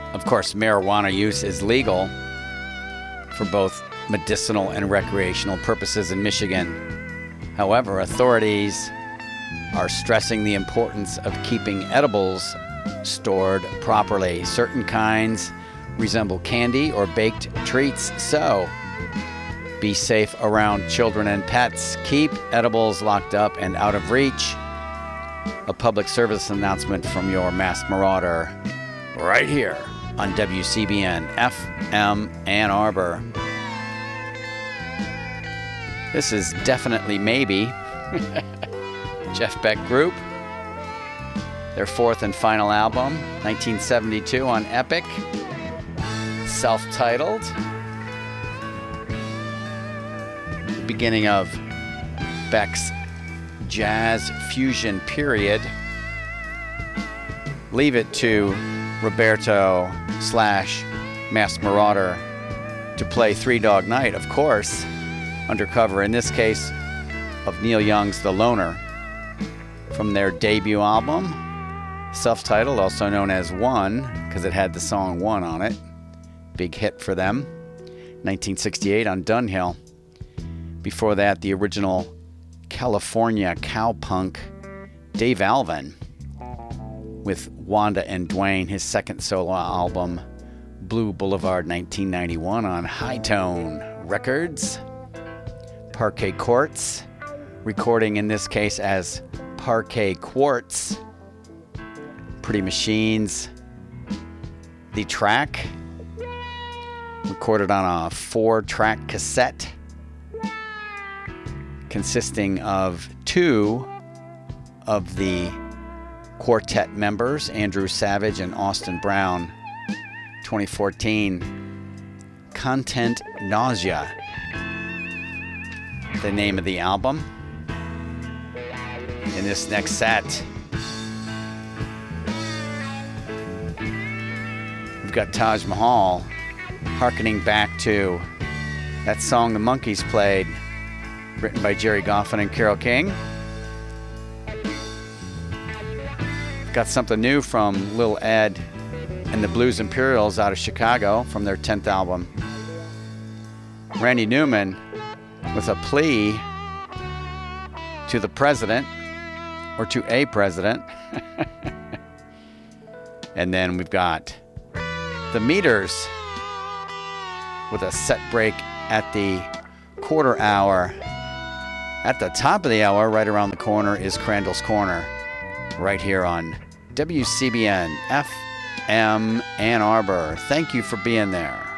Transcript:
Of course, marijuana use is legal for both medicinal and recreational purposes in Michigan. However, authorities are stressing the importance of keeping edibles stored properly. Certain kinds resemble candy or baked treats, so be safe around children and pets. Keep edibles locked up and out of reach. A public service announcement from your Mass Marauder right here on WCBN FM Ann Arbor. This is Definitely Maybe. Jeff Beck Group. Their fourth and final album, 1972 on Epic. Self-titled. The beginning of Beck's jazz fusion period. Leave it to Roberto / Mass Marauder to play Three Dog Night, of course, undercover in this case of Neil Young's The Loner from their debut album, self-titled, also known as One, because it had the song One on it. Big hit for them. 1968 on Dunhill. Before that, the original California cowpunk Dave Alvin with Wanda and Dwayne, his second solo album, Blue Boulevard, 1991 on High Tone Records. Parquet Courts, recording in this case as Parquet Quartz. Pretty Machines. The track, recorded on a 4-track cassette, consisting of 2 of the quartet members, Andrew Savage and Austin Brown. 2014, Content Nausea, the name of the album. In this next set, we've got Taj Mahal, hearkening back to that song the Monkees played, written by Jerry Goffin and Carole King. Got something new from Lil Ed and the Blues Imperials out of Chicago from their 10th album. Randy Newman with a plea to the president, or to a president. And then we've got the Meters with a set break at the quarter hour. At the top of the hour, right around the corner, is Crandall's Corner, right here on WCBN FM Ann Arbor. Thank you for being there.